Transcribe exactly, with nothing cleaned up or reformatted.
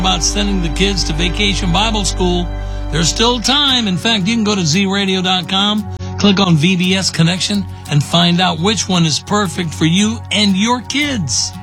about sending the kids to Vacation Bible School, there's still time. In fact, you can go to z radio dot com, click on V B S Connection, and find out which one is perfect for you and your kids.